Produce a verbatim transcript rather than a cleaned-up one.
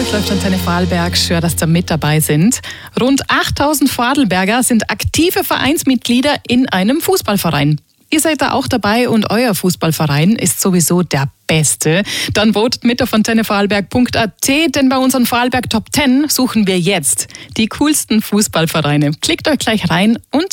auf läuft Antenne Vorarlberg. Schön, dass ihr mit dabei sind. Rund achttausend Vorarlberger sind aktive Vereinsmitglieder in einem Fußballverein. Ihr seid da auch dabei und euer Fußballverein ist sowieso der beste. Dann votet mit auf antenne vorarlberg punkt a t, denn bei unseren Vorarlberg Top zehn suchen wir jetzt die coolsten Fußballvereine. Klickt euch gleich rein und